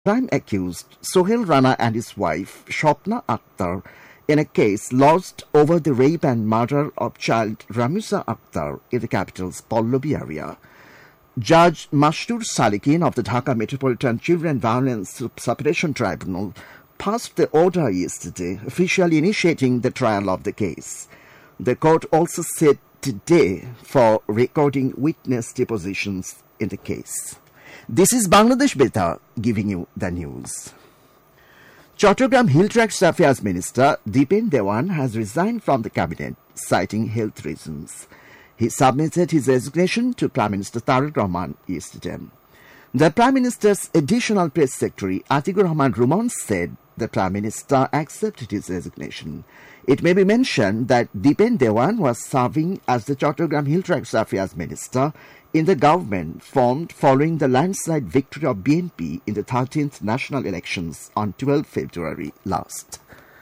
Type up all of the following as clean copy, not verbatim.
crime accused Sohail Rana and his wife Shopna Akhtar in a case lodged over the rape and murder of child Ramisa Akhtar in the capital's Pallavi area. Judge Mashtur Salikin of the Dhaka Metropolitan Children Violence Separation Tribunal passed the order yesterday, officially initiating the trial of the case. The court also set today for recording witness depositions in the case. This is Bangladesh Beta giving you the news. Chattogram Hill Tracts Affairs Minister Dipen Dewan has resigned from the cabinet, citing health reasons. He submitted his resignation to Prime Minister Tariq Rahman yesterday. The Prime Minister's additional press secretary Atikur Rahman Ruman said the Prime Minister accepted his resignation. It may be mentioned that Dipen Dewan was serving as the Chattogram Hill Tracts Affairs Minister in the government formed following the landslide victory of BNP in the 13th national elections on 12 February last.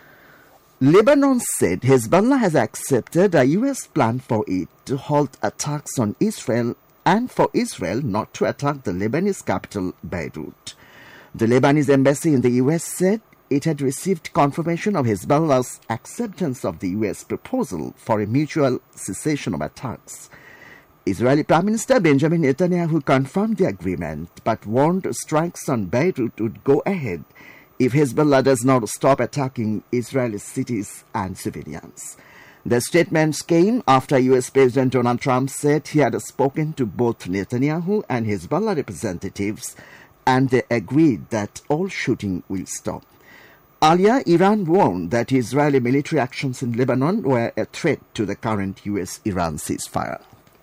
Lebanon said Hezbollah has accepted a U.S. plan for it to halt attacks on Israel and for Israel not to attack the Lebanese capital, Beirut. The Lebanese embassy in the U.S. said it had received confirmation of Hezbollah's acceptance of the U.S. proposal for a mutual cessation of attacks. Israeli Prime Minister Benjamin Netanyahu confirmed the agreement but warned strikes on Beirut would go ahead if Hezbollah does not stop attacking Israeli cities and civilians. The statements came after U.S. President Donald Trump said he had spoken to both Netanyahu and Hezbollah representatives and they agreed that all shooting will stop. Earlier, Iran warned that Israeli military actions in Lebanon were a threat to the current U.S.-Iran ceasefire.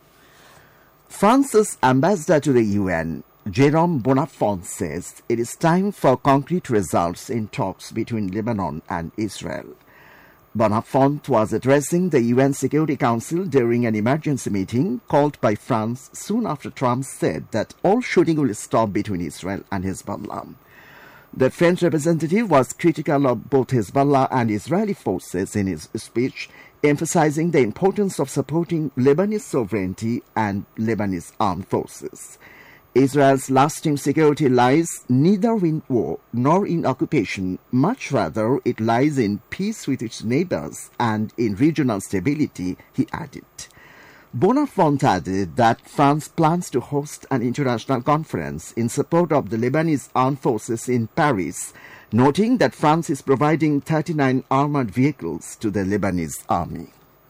France's ambassador to the UN, Jérôme Bonafont, says it is time for concrete results in talks between Lebanon and Israel. Bonafont was addressing the UN Security Council during an emergency meeting called by France soon after Trump said that all shooting will stop between Israel and Hezbollah. The French representative was critical of both Hezbollah and Israeli forces in his speech, emphasizing the importance of supporting Lebanese sovereignty and Lebanese armed forces. Israel's lasting security lies neither in war nor in occupation, much rather it lies in peace with its neighbors and in regional stability, he added. Bonafont added that France plans to host an international conference in support of the Lebanese armed forces in Paris, noting that France is providing 39 armored vehicles to the Lebanese army.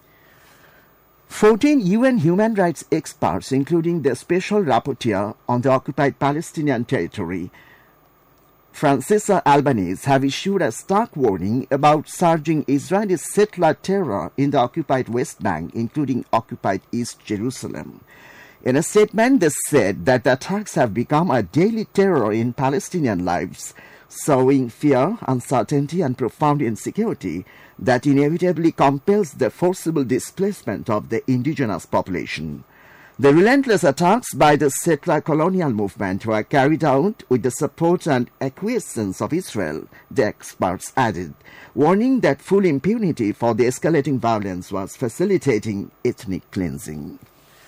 14 UN human rights experts, including the special rapporteur on the occupied Palestinian territory, Francesca Albanese, have issued a stark warning about surging Israeli settler terror in the occupied West Bank, including occupied East Jerusalem. In a statement, they said that the attacks have become a daily terror in Palestinian lives, sowing fear, uncertainty, and profound insecurity that inevitably compels the forcible displacement of the indigenous population. The relentless attacks by the settler colonial movement were carried out with the support and acquiescence of Israel, the experts added, warning that full impunity for the escalating violence was facilitating ethnic cleansing.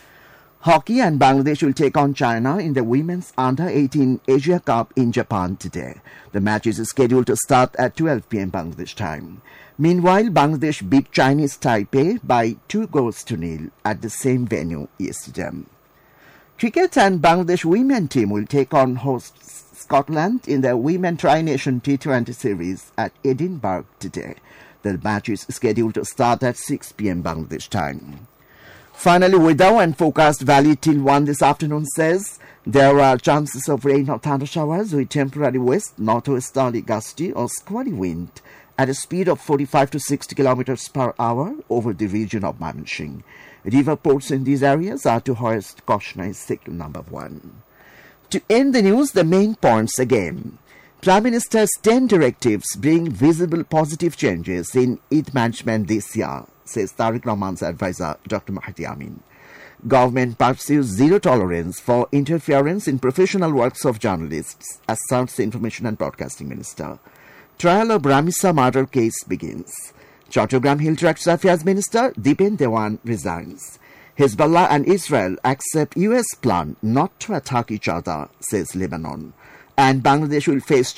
Hockey and Bangladesh will take on China in the Women's Under-18 Asia Cup in Japan today. The match is scheduled to start at 12 p.m. Bangladesh time. Meanwhile, Bangladesh beat Chinese Taipei by 2-0 at the same venue yesterday. Cricket and Bangladesh women team will take on host Scotland in the Women Tri-Nation T20 series at Edinburgh today. The match is scheduled to start at 6 p.m. Bangladesh time. Finally, weather and forecast valid till 1 this afternoon says there are chances of rain or thunder showers with temporary west-northwesterly gusty or squally wind at a speed of 45 to 60 kilometers per hour over the region of Mymensingh. River ports in these areas are to hoist cautionary signal number 1. To end the news, the main points again. Prime Minister's 10 directives bring visible positive changes in Eid management this year, says Tariq Rahman's advisor, Dr. Mahdi Amin. Government pursues zero tolerance for interference in professional works of journalists, asserts the Information and Broadcasting Minister. Trial of Ramisa murder case begins. Chattogram Hill Tracts Affairs Minister Dipen Dewan resigns. Hezbollah and Israel accept U.S. plan not to attack each other, says Lebanon. and Bangladesh will face